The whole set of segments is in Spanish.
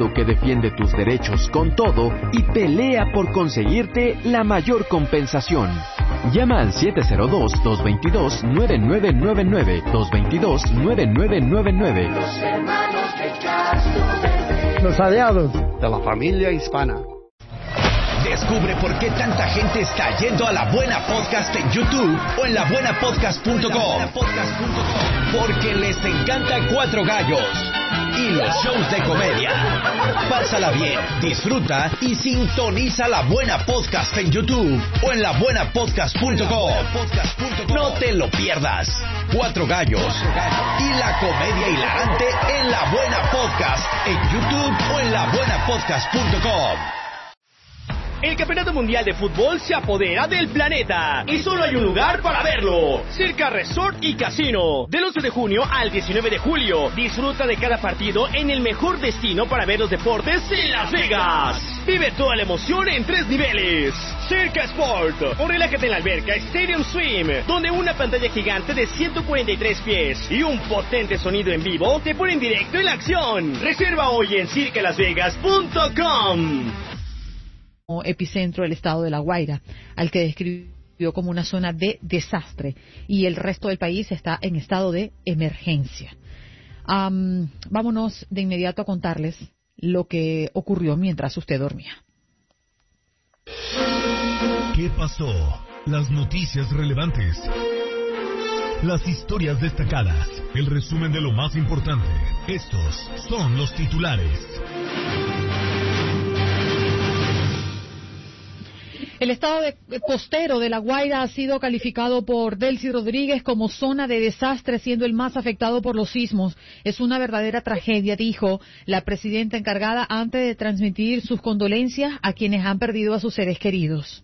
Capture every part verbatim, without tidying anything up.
abogado que defiende tus derechos con todo y pelea por conseguirte la mayor compensación. Llama al siete cero dos, dos dos dos, nueve nueve nueve nueve, dos dos dos, nueve nueve nueve nueve. Los hermanos de Castro. Los aliados de la familia hispana. Descubre por qué tanta gente está yendo a La Buena Podcast en YouTube o en la buena podcast punto com. Porque les encanta Cuatro Gallos y los shows de comedia. Pásala bien, disfruta y sintoniza La Buena Podcast en YouTube o en la buena podcast punto com. No te lo pierdas. Cuatro Gallos y la comedia hilarante en La Buena Podcast en YouTube o en la buena podcast punto com. El Campeonato Mundial de Fútbol se apodera del planeta y solo hay un lugar para verlo: Circa Resort y Casino. Del once de junio al diecinueve de julio, disfruta de cada partido en el mejor destino para ver los deportes en Las Vegas. Vive toda la emoción en tres niveles: Circa Sport, o relájate en la alberca Stadium Swim, donde una pantalla gigante de ciento cuarenta y tres pies y un potente sonido en vivo te ponen directo en la acción. Reserva hoy en circa las vegas punto com. Epicentro del estado de La Guaira, al que describió como una zona de desastre, y el resto del país está en estado de emergencia. Um, vámonos de inmediato a contarles lo que ocurrió mientras usted dormía. ¿Qué pasó? Las noticias relevantes, las historias destacadas, el resumen de lo más importante. Estos son los titulares. El estado de, costero de La Guaira ha sido calificado por Delcy Rodríguez como zona de desastre, siendo el más afectado por los sismos. Es una verdadera tragedia, dijo la presidenta encargada antes de transmitir sus condolencias a quienes han perdido a sus seres queridos.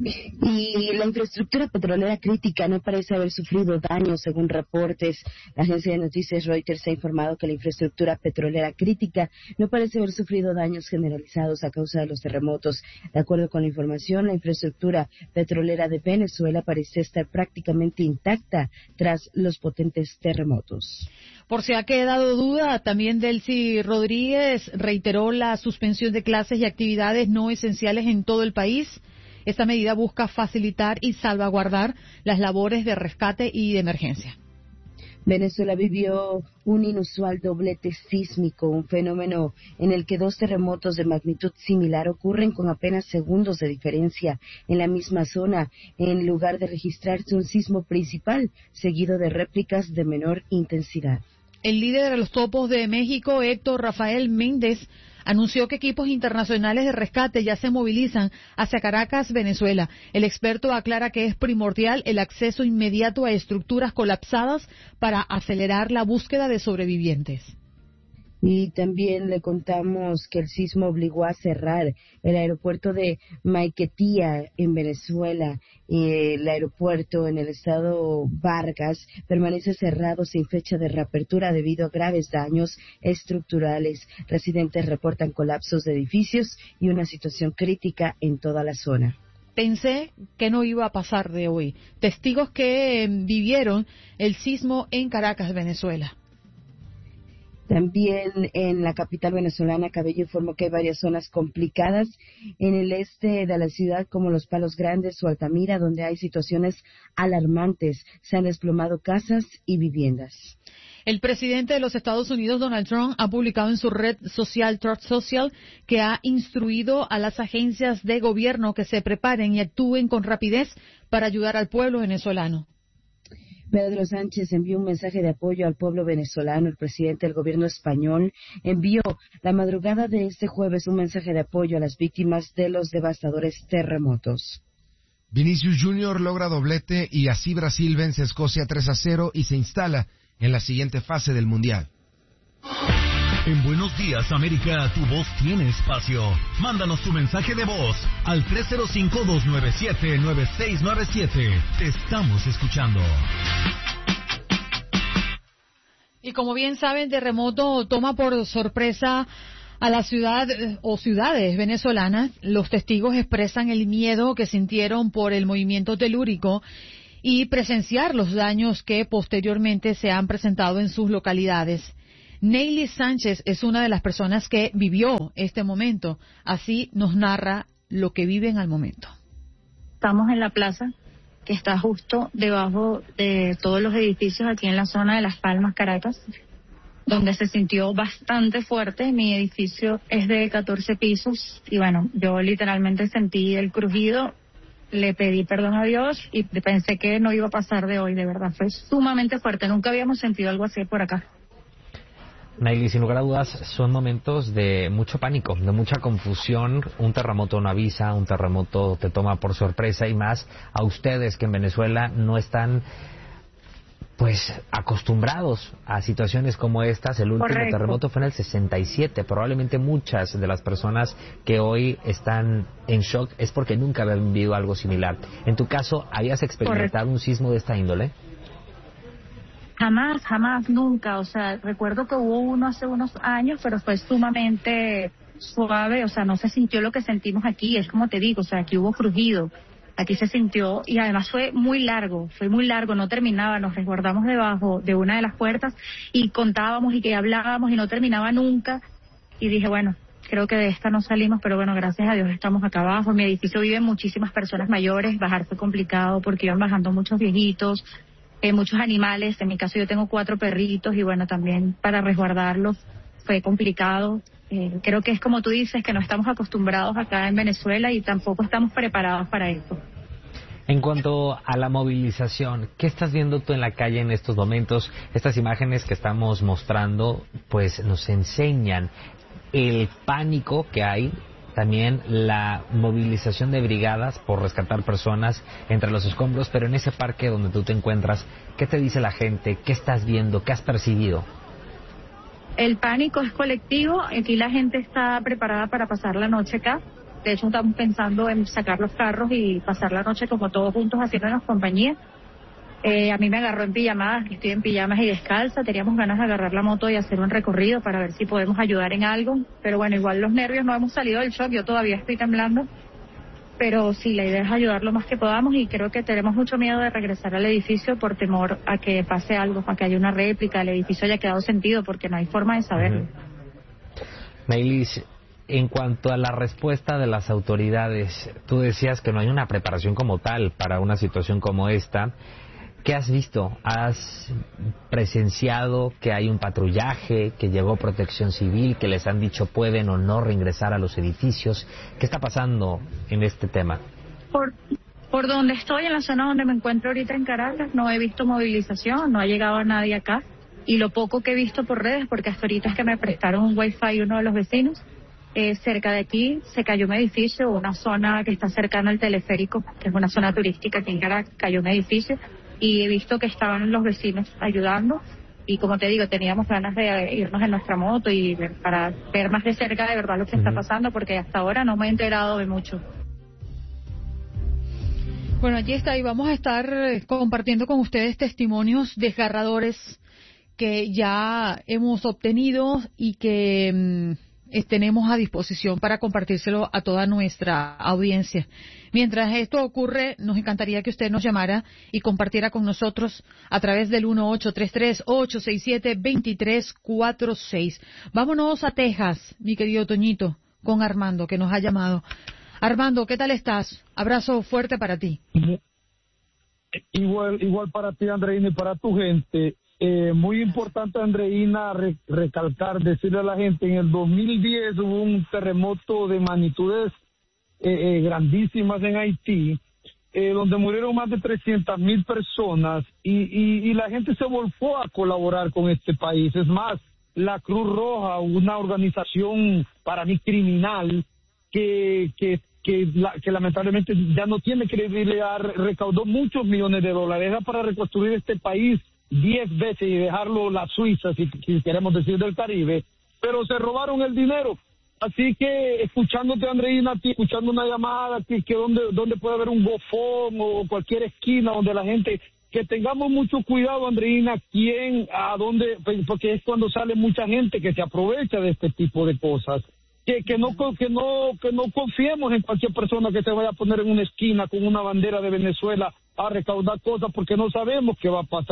Y la infraestructura petrolera crítica no parece haber sufrido daños, según reportes. La agencia de noticias Reuters ha informado que la infraestructura petrolera crítica no parece haber sufrido daños generalizados a causa de los terremotos. De acuerdo con la información, la infraestructura petrolera de Venezuela parece estar prácticamente intacta tras los potentes terremotos. Por si ha quedado duda, también Delcy Rodríguez reiteró la suspensión de clases y actividades no esenciales en todo el país. Esta medida busca facilitar y salvaguardar las labores de rescate y de emergencia. Venezuela vivió un inusual doblete sísmico, un fenómeno en el que dos terremotos de magnitud similar ocurren con apenas segundos de diferencia en la misma zona, en lugar de registrarse un sismo principal, seguido de réplicas de menor intensidad. El líder de los topos de México, Héctor Rafael Méndez, anunció que equipos internacionales de rescate ya se movilizan hacia Caracas, Venezuela. El experto aclara que es primordial el acceso inmediato a estructuras colapsadas para acelerar la búsqueda de sobrevivientes. Y también le contamos que el sismo obligó a cerrar el aeropuerto de Maiquetía en Venezuela. El aeropuerto en el estado Vargas permanece cerrado sin fecha de reapertura debido a graves daños estructurales. Residentes reportan colapsos de edificios y una situación crítica en toda la zona. Pensé que no iba a pasar de hoy. Testigos que eh, vivieron el sismo en Caracas, Venezuela. También en la capital venezolana, Cabello informó que hay varias zonas complicadas en el este de la ciudad, como Los Palos Grandes o Altamira, donde hay situaciones alarmantes. Se han desplomado casas y viviendas. El presidente de los Estados Unidos, Donald Trump, ha publicado en su red social Truth Social que ha instruido a las agencias de gobierno que se preparen y actúen con rapidez para ayudar al pueblo venezolano. Pedro Sánchez envió un mensaje de apoyo al pueblo venezolano. El presidente del gobierno español envió la madrugada de este jueves un mensaje de apoyo a las víctimas de los devastadores terremotos. Vinicius Junior logra doblete y así Brasil vence a Escocia tres a cero y se instala en la siguiente fase del Mundial. En Buenos Días, América, tu voz tiene espacio. Mándanos tu mensaje de voz al tres cero cinco, dos nueve siete, nueve seis nueve siete. Te estamos escuchando. Y como bien saben, terremoto toma por sorpresa a la ciudad o ciudades venezolanas. Los testigos expresan el miedo que sintieron por el movimiento telúrico y presenciar los daños que posteriormente se han presentado en sus localidades. Neily Sánchez es una de las personas que vivió este momento. Así nos narra lo que viven al momento. Estamos en la plaza que está justo debajo de todos los edificios aquí en la zona de Las Palmas, Caracas, donde se sintió bastante fuerte. Mi edificio es de catorce pisos y bueno, yo literalmente sentí el crujido, le pedí perdón a Dios y pensé que no iba a pasar de hoy, de verdad, fue sumamente fuerte, nunca habíamos sentido algo así por acá. Naily, sin lugar a dudas, son momentos de mucho pánico, de mucha confusión. Un terremoto no avisa, un terremoto te toma por sorpresa y más a ustedes que en Venezuela no están pues acostumbrados a situaciones como estas. El último Correcto. terremoto fue en el sesenta y siete. Probablemente muchas de las personas que hoy están en shock es porque nunca habían vivido algo similar. En tu caso, ¿habías experimentado Correcto. un sismo de esta índole? Jamás, jamás, nunca. O sea, recuerdo que hubo uno hace unos años, pero fue sumamente suave. O sea, no se sintió lo que sentimos aquí. Es como te digo, o sea, aquí hubo crujido. Aquí se sintió, y además fue muy largo, fue muy largo, no terminaba. Nos resguardamos debajo de una de las puertas y contábamos y que hablábamos y no terminaba nunca. Y dije, bueno, creo que de esta no salimos, pero bueno, gracias a Dios estamos acá abajo. En mi edificio viven muchísimas personas mayores. Bajar fue complicado porque iban bajando muchos viejitos. Eh, muchos animales, en mi caso yo tengo cuatro perritos y bueno, también para resguardarlos fue complicado. Eh, creo que es como tú dices, que no estamos acostumbrados acá en Venezuela y tampoco estamos preparados para esto. En cuanto a la movilización, ¿qué estás viendo tú en la calle en estos momentos? Estas imágenes que estamos mostrando pues nos enseñan el pánico que hay, también la movilización de brigadas por rescatar personas entre los escombros, pero en ese parque donde tú te encuentras, ¿qué te dice la gente? ¿Qué estás viendo? ¿Qué has percibido? El pánico es colectivo. Aquí la gente está preparada para pasar la noche acá. De hecho, estamos pensando en sacar los carros y pasar la noche como todos juntos haciéndonos compañía. Eh, a mí me agarró en pijamadas, estoy en pijamas y descalza. Teníamos ganas de agarrar la moto y hacer un recorrido para ver si podemos ayudar en algo. Pero bueno, igual los nervios, no hemos salido del shock, yo todavía estoy temblando. Pero sí, la idea es ayudar lo más que podamos y creo que tenemos mucho miedo de regresar al edificio por temor a que pase algo, a que haya una réplica, el edificio haya quedado sentido porque no hay forma de saberlo. Naily, en cuanto a la respuesta de las autoridades, tú decías que no hay una preparación como tal para una situación como esta. ¿Qué has visto? ¿Has presenciado que hay un patrullaje, que llegó Protección Civil, que les han dicho pueden o no reingresar a los edificios? ¿Qué está pasando en este tema? Por, por donde estoy, en la zona donde me encuentro ahorita en Caracas, no he visto movilización, no ha llegado a nadie acá. Y lo poco que he visto por redes, porque hasta ahorita es que me prestaron un wifi uno de los vecinos, eh, cerca de aquí se cayó un edificio, una zona que está cercana al teleférico, que es una zona turística aquí en Caracas, cayó un edificio. Y he visto que estaban los vecinos ayudando y como te digo, teníamos ganas de irnos en nuestra moto y ver, para ver más de cerca de verdad lo que uh-huh. está pasando, porque hasta ahora no me he enterado de mucho. Bueno, allí está, y vamos a estar compartiendo con ustedes testimonios desgarradores que ya hemos obtenido y que mmm, tenemos a disposición para compartírselo a toda nuestra audiencia. Mientras esto ocurre, nos encantaría que usted nos llamara y compartiera con nosotros a través del uno ocho tres tres, ocho seis siete, dos tres cuatro seis. Vámonos a Texas, mi querido Toñito, con Armando, que nos ha llamado. Armando, ¿qué tal estás? Abrazo fuerte para ti. Igual, igual para ti, Andreina, y para tu gente. Eh, muy importante, Andreina, re, recalcar, decirle a la gente, en el dos mil diez hubo un terremoto de magnitudes eh, eh, grandísimas en Haití, eh, donde murieron más de trescientas mil personas y, y, y la gente se volcó a colaborar con este país. Es más, la Cruz Roja, una organización para mí criminal, que, que, que, la, que lamentablemente ya no tiene credibilidad, recaudó muchos millones de dólares. Era para reconstruir este país diez veces y dejarlo la Suiza, si, si queremos decir, del Caribe, pero se robaron el dinero. Así que, escuchándote, Andreina, aquí, escuchando una llamada, aquí, que donde, donde puede haber un bofón o cualquier esquina donde la gente, que tengamos mucho cuidado, Andreina, quién, a dónde, porque es cuando sale mucha gente que se aprovecha de este tipo de cosas. Que, que no que no que no confiemos en cualquier persona que se vaya a poner en una esquina con una bandera de Venezuela a recaudar cosas, porque no sabemos qué va a pasar.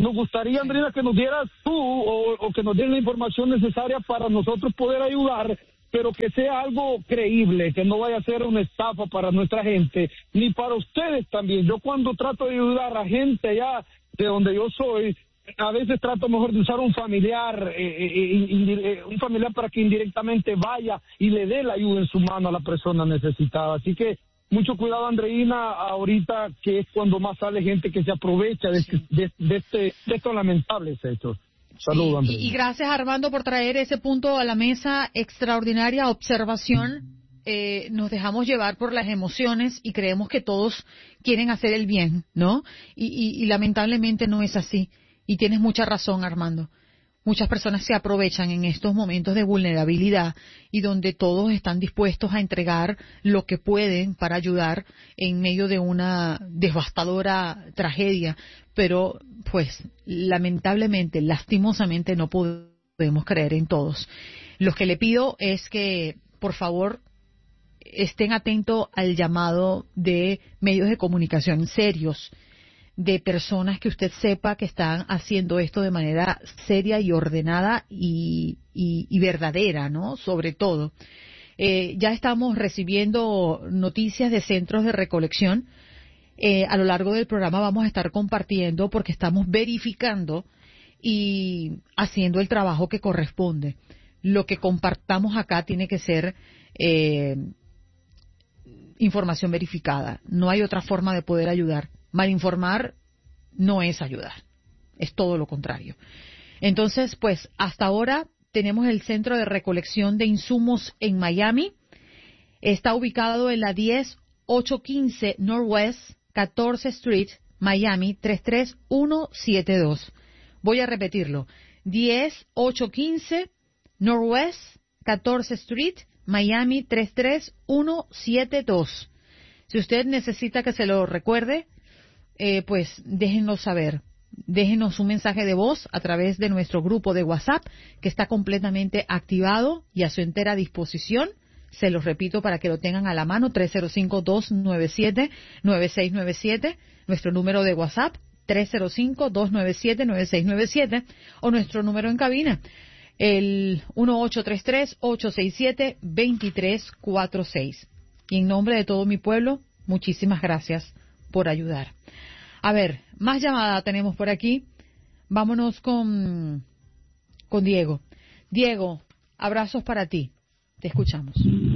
nos gustaría, Andreina, que nos dieras tú o, o que nos dieras la información necesaria para nosotros poder ayudar, pero que sea algo creíble, que no vaya a ser una estafa para nuestra gente, ni para ustedes también. Yo cuando trato de ayudar a gente allá de donde yo soy, a veces trato mejor de usar un familiar, eh, eh, eh, un familiar para que indirectamente vaya y le dé la ayuda en su mano a la persona necesitada. Así que mucho cuidado, Andreina, ahorita que es cuando más sale gente que se aprovecha de, sí. de, de, este, de estos lamentables hechos. Saludos, Andreina. Y, y gracias, Armando, por traer ese punto a la mesa. Extraordinaria observación. Eh, nos dejamos llevar por las emociones y creemos que todos quieren hacer el bien, ¿no? Y, y, y lamentablemente no es así. Y tienes mucha razón, Armando. Muchas personas se aprovechan en estos momentos de vulnerabilidad y donde todos están dispuestos a entregar lo que pueden para ayudar en medio de una devastadora tragedia. Pero, pues, lamentablemente, lastimosamente, no podemos creer en todos. Lo que le pido es que, por favor, estén atentos al llamado de medios de comunicación serios, de personas que usted sepa que están haciendo esto de manera seria y ordenada y, y, y verdadera, ¿no? Sobre todo. Eh, ya estamos recibiendo noticias de centros de recolección. Eh, a lo largo del programa vamos a estar compartiendo porque estamos verificando y haciendo el trabajo que corresponde. Lo que compartamos acá tiene que ser eh, información verificada. No hay otra forma de poder ayudar. Malinformar no es ayudar, es todo lo contrario. Entonces, pues, hasta ahora tenemos el Centro de Recolección de Insumos en Miami. Está ubicado en la diez ochocientos quince Northwest catorce Street, Miami, tres tres uno siete dos. Voy a repetirlo. diez ochocientos quince Northwest catorce Street, Miami, tres tres uno siete dos. Si usted necesita que se lo recuerde, Eh, pues déjenos saber, déjenos un mensaje de voz a través de nuestro grupo de WhatsApp que está completamente activado y a su entera disposición. Se los repito para que lo tengan a la mano, tres cero cinco, dos nueve siete, nueve seis nueve siete, nuestro número de WhatsApp, tres cero cinco, dos nueve siete, nueve seis nueve siete, o nuestro número en cabina, el uno ocho tres tres, ocho seis siete, dos tres cuatro seis. Y en nombre de todo mi pueblo, muchísimas gracias por ayudar. A ver, más llamada tenemos por aquí. Vámonos con, con Diego. Diego, abrazos para ti. Te escuchamos.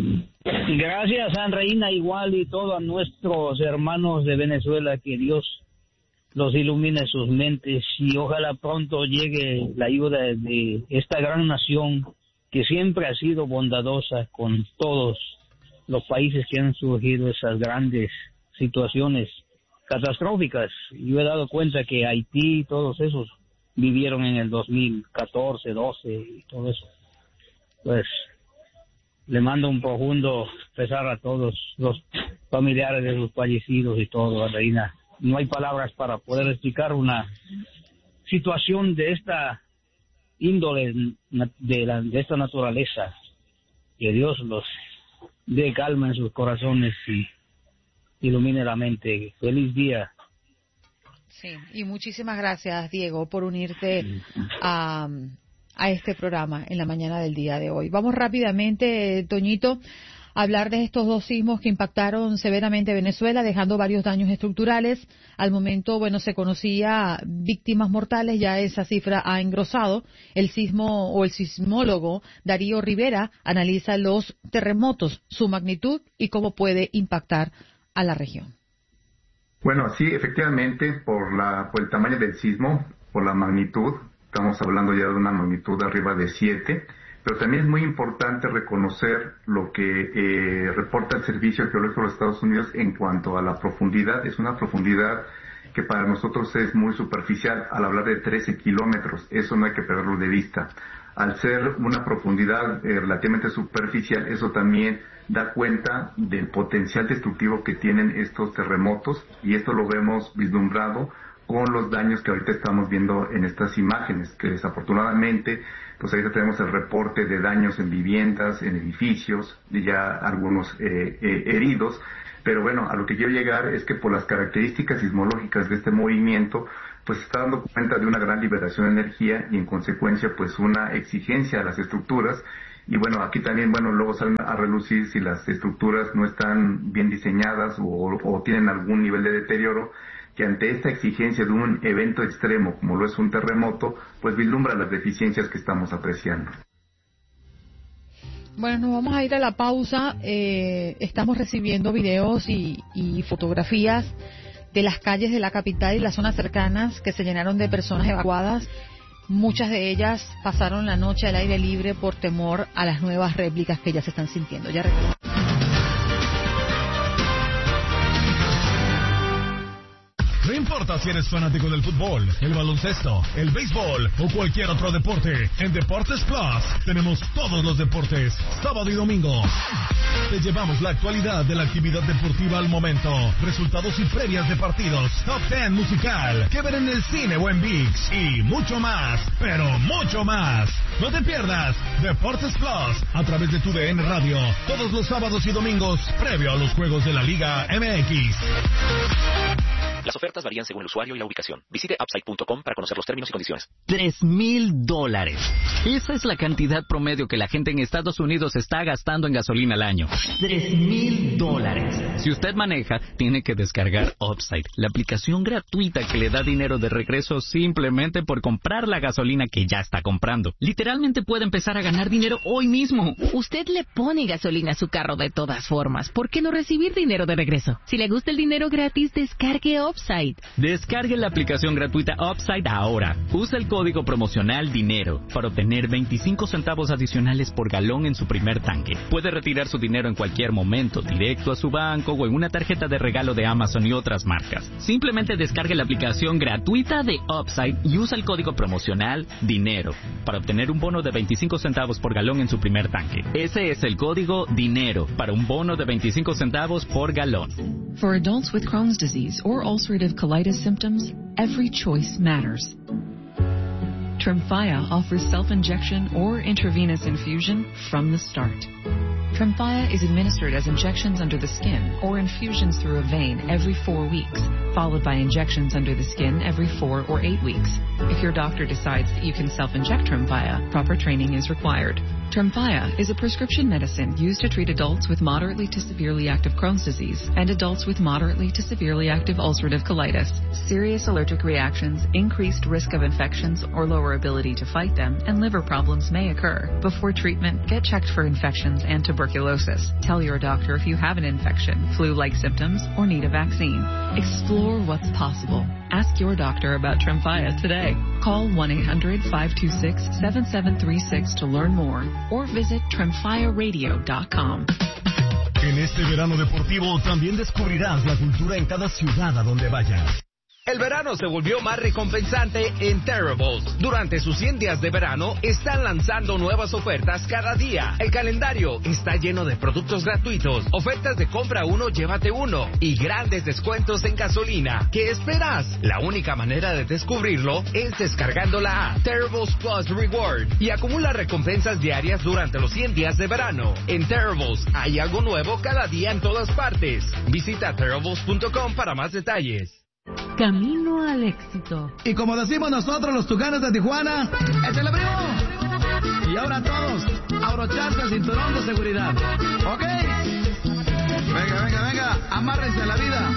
Gracias, Andreina, igual y todos nuestros hermanos de Venezuela, que Dios los ilumine sus mentes y ojalá pronto llegue la ayuda de esta gran nación que siempre ha sido bondadosa con todos los países que han surgido esas grandes situaciones catastróficas. Yo he dado cuenta que Haití y todos esos vivieron en el dos mil catorce, doce y todo eso. Pues le mando un profundo pesar a todos los familiares de los fallecidos y todo, Reina. No hay palabras para poder explicar una situación de esta índole, de, la, de esta naturaleza. Que Dios los dé calma en sus corazones y ilumine la mente. Feliz día. Sí, y muchísimas gracias, Diego, por unirte a, a este programa en la mañana del día de hoy. Vamos rápidamente, Toñito, a hablar de estos dos sismos que impactaron severamente Venezuela, dejando varios daños estructurales. Al momento, bueno, se conocía víctimas mortales, ya esa cifra ha engrosado. El sismo o el sismólogo Darío Rivera analiza los terremotos, su magnitud y cómo puede impactar a la región. Bueno, sí, efectivamente, por la por el tamaño del sismo, por la magnitud, estamos hablando ya de una magnitud arriba de siete, pero también es muy importante reconocer lo que eh, reporta el Servicio Geológico de los Estados Unidos en cuanto a la profundidad. Es una profundidad que para nosotros es muy superficial, al hablar de trece kilómetros, eso no hay que perderlo de vista. Al ser una profundidad eh, relativamente superficial, eso también da cuenta del potencial destructivo que tienen estos terremotos, y esto lo vemos vislumbrado con los daños que ahorita estamos viendo en estas imágenes, que desafortunadamente, pues ahorita tenemos el reporte de daños en viviendas, en edificios, y ya algunos eh, eh, heridos. Pero bueno, a lo que quiero llegar es que por las características sismológicas de este movimiento, pues se está dando cuenta de una gran liberación de energía y en consecuencia pues una exigencia a las estructuras. Y bueno, aquí también, bueno, luego salen a relucir si las estructuras no están bien diseñadas o, o tienen algún nivel de deterioro, que ante esta exigencia de un evento extremo como lo es un terremoto, pues vislumbra las deficiencias que estamos apreciando. Bueno, nos vamos a ir a la pausa. Eh, estamos recibiendo videos y, y fotografías de las calles de la capital y las zonas cercanas que se llenaron de personas evacuadas. Muchas de ellas pasaron la noche al aire libre por temor a las nuevas réplicas que ya se están sintiendo. Ya regresamos. No importa si eres fanático del fútbol, el baloncesto, el béisbol o cualquier otro deporte, en Deportes Plus tenemos todos los deportes, sábado y domingo. Te llevamos la actualidad de la actividad deportiva al momento, resultados y previas de partidos, top ten musical, que ver en el cine o en ViX y mucho más, pero mucho más. No te pierdas Deportes Plus a través de tu D N Radio, todos los sábados y domingos, previo a los juegos de la Liga M X. Las ofertas varían según el usuario y la ubicación. Visite upside punto com para conocer los términos y condiciones. Tres mil dólares. Esa es la cantidad promedio que la gente en Estados Unidos está gastando en gasolina al año. Tres mil dólares. Si usted maneja, tiene que descargar Upside, la aplicación gratuita que le da dinero de regreso simplemente por comprar la gasolina que ya está comprando. Literalmente puede empezar a ganar dinero hoy mismo. Usted le pone gasolina a su carro de todas formas. ¿Por qué no recibir dinero de regreso? Si le gusta el dinero gratis, descargue Upside. Descargue la aplicación gratuita Upside ahora. Usa el código promocional DINERO para obtener veinticinco centavos adicionales por galón en su primer tanque. Puede retirar su dinero en cualquier momento, directo a su banco o en una tarjeta de regalo de Amazon y otras marcas. Simplemente descargue la aplicación gratuita de Upside y usa el código promocional DINERO para obtener un bono de veinticinco centavos por galón en su primer tanque. Ese es el código DINERO para un bono de veinticinco centavos por galón. For adults with Crohn's disease or ulcerative colitis symptoms, every choice matters. Tremfya offers self-injection or intravenous infusion from the start. Tremfya is administered as injections under the skin or infusions through a vein every four weeks, followed by injections under the skin every four or eight weeks. If your doctor decides that you can self-inject Tremfya, proper training is required. Tremfya is a prescription medicine used to treat adults with moderately to severely active Crohn's disease and adults with moderately to severely active ulcerative colitis. Serious allergic reactions, increased risk of infections or lower ability to fight them, and liver problems may occur. Before treatment, get checked for infections and tuberculosis. Tell your doctor if you have an infection, flu-like symptoms, or need a vaccine. Explore what's possible. Ask your doctor about Tremfya today. Call one eight hundred five two six seven seven three six to learn more or visit tremfya radio dot com. En este verano deportivo también descubrirás la cultura en cada ciudad a donde vayas. El verano se volvió más recompensante en Terribles. Durante sus cien días de verano, están lanzando nuevas ofertas cada día. El calendario está lleno de productos gratuitos, ofertas de compra uno, llévate uno y grandes descuentos en gasolina. ¿Qué esperas? La única manera de descubrirlo es descargando la app Terribles Plus Reward y acumula recompensas diarias durante los cien días de verano. En Terribles hay algo nuevo cada día en todas partes. Visita terribles punto com para más detalles. Camino al éxito. Y como decimos nosotros los Tucanes de Tijuana, ¡échale, primo! Y ahora todos, abrocharse el cinturón de seguridad. ¿Ok? Venga, venga, venga, amárrense a la vida.